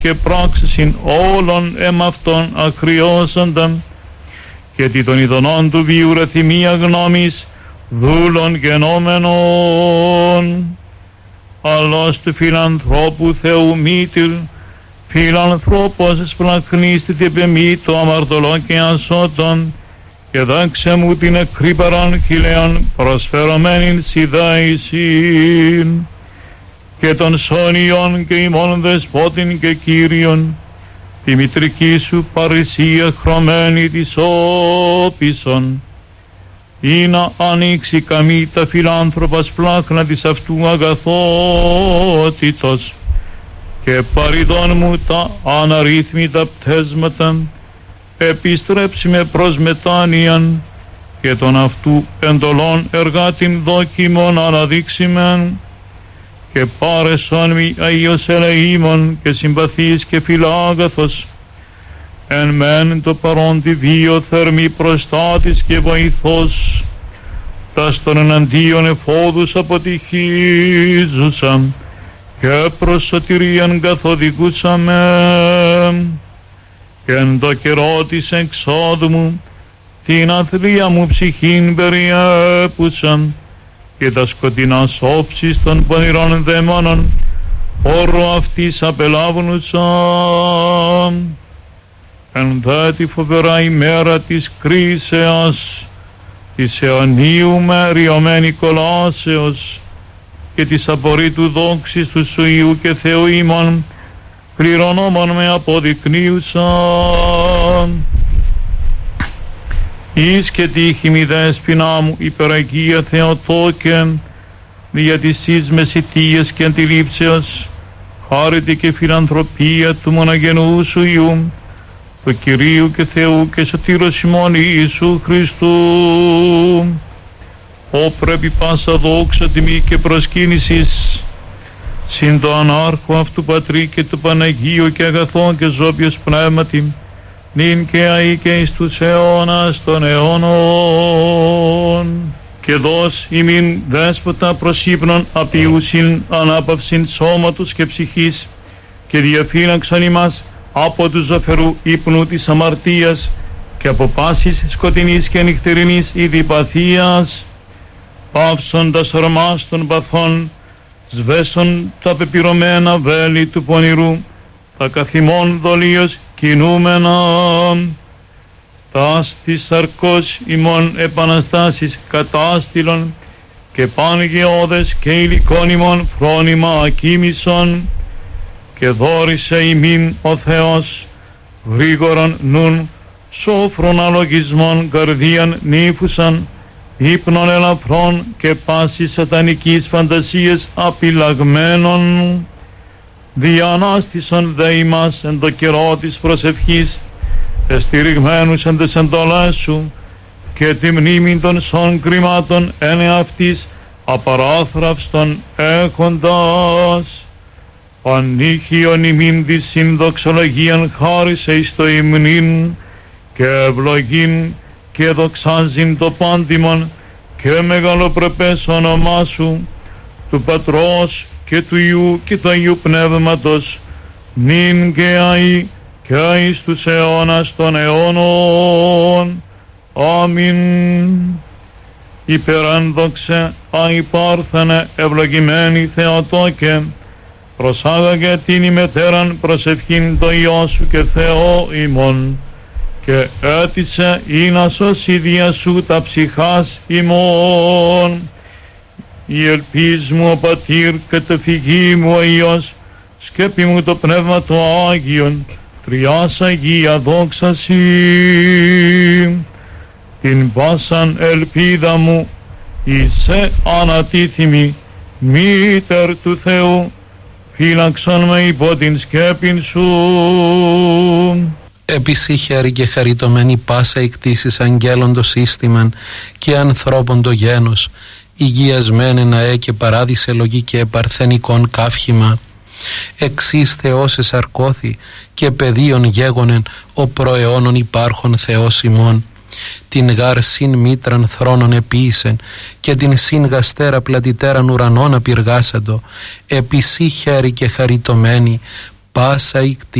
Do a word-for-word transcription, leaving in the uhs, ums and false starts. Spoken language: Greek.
και πράξεσιν όλων εμαυτών ακριώσονταν, και τι των ειδονών του βίου ρεθυμία γνώμης δούλων γενόμενων, αλλός του φιλανθρώπου Θεού μήτυρ, φιλανθρώπος εσπλαχνίστητε επεμή το αμαρτωλό και ασώτων, και δάξε μου την εκρύπαραν χιλέων προσφερωμένην σιδάησιν, και των σόνιων και ημών δεσπότην και Κύριον, τη μητρική σου παρησία χρωμένη της όπισον, ή να ανοίξει καμή τα φιλάνθρωπα σπλάχνα της αυτού αγαθότητος, και παριδών μου τα αναρρύθμιτα πτέσματα, επιστρέψει με προς μετάνοιαν, και τον αυτού εντολών εργάτην δόκιμον αναδείξημεν, και πάρεσον μη Αγίος ελεήμων και συμπαθής και φιλάγαθος, εν μεν το παρόν τη βίο θερμή προστάτης και βοηθός, τας των εναντίον εφόδους αποτυχίζουσαν, και προς σωτηρίαν καθοδηγούσαμε, και εν το καιρό της εξόδου μου την αθλία μου ψυχήν περιέπουσαν, και τα σκοτεινά όψεις των πονηρών δαίμονων όρο αυτής απελάβνουσαν. Εν δε τη φοβερά ημέρα της κρίσεως, της αιωνίου με ριωμένη κολάσεως, και της απορρίτου δόξης του σου Υιού και Θεού ημών κληρονόμων με αποδεικνύουσαν. Εις και τύχη μη δέσποινά μου υπεραγία Θεοτόκεν, δια της εις μεσητείας και αντιλήψεως, χάρητη και φιλανθρωπία του μοναγενού σου Υιού, του Κυρίου και Θεού και σωτήρος ημών Ιησού Χριστού, ο πρέπει πάσα δόξα τιμή και προσκύνησης συν το ανάρχο αυτού Πατρί και του Παναγίου και αγαθόν και ζώπιος πνεύματι, νυν και αεί και εις τους αιώνας των αιώνων. Και δώσ' ημίν δέσποτα προς ύπνον απειούσιν ανάπαυσιν σώματος και ψυχής, και διαφύλαξαν ημάς από του ζωφερού ύπνου της αμαρτίας και από πάσης σκοτεινής και νυχτερινής ειδιπαθίας, πάυσοντας ορμάς των παθών, σβέσον τα πεπυρωμένα βέλη του πονηρού, τα καθημών δολίως κινούμενα, τας της σαρκός ημών επαναστάσεις κατάστηλον, και παν γεώδες και υλικών ημών φρόνημα ακίμησον, και δόρισε ημίν ο Θεός γρήγορον νουν σόφρον αλογισμών καρδίαν νύφουσαν, ύπνων ελαφρών και πάση σατανικής φαντασίες απειλαγμένων, διανάστησον δε ημάς εν το καιρό της προσευχής, εστηριγμένους εν τες εντολές σου, και τη μνήμη των σών κρυμάτων εν εαυτής απαράθραυστον έχοντας, ανήχιον ημίν της συνδοξολογίαν χάρισε εις το υμνήν, και ευλογήν και δοξάζειν το πάντιμον και μεγαλοπρεπές όνομά σου, του Πατρός και του Υιού και του Αγίου Πνεύματος, νυν και αεί και εις τους αιώνας των αιώνων. Αμήν. Υπερένδοξε αϊπάρθενε ευλογημένη Θεοτόκε, προσάγαγε την ημετέραν προσευχήν το Υιό σου και Θεό ημών, και έτησε ή να σώσει δια σου τα ψυχάς ημών. Η ελπίς μου ο Πατήρ και το φυγή μου ο Υιός, σκέπη μου το Πνεύμα το Άγιον, τριάς Αγία δόξα Συ. Την πάσαν ελπίδα μου είσαι ανατίθιμη, μήτερ του Θεού, φύλαξον με υπό την σκέπην σου. Επισύχερη και χαριτωμένη πάσα εκτίσεις αγγέλων το σύστημαν και ανθρώπων το γένος, υγιασμένε να έ και παράδεισε λογική παρθενικών καύχημα. Εξής Θεός εσαρκώθη και παιδίον γέγονεν ο προαιώνων υπάρχων Θεός ημών. Την γάρ συν μήτραν θρόνων επίησεν και την συν γαστέρα πλατιτέραν ουρανών απειργάσαντο, επισύ χέρι και χαριτωμένη, πάσα η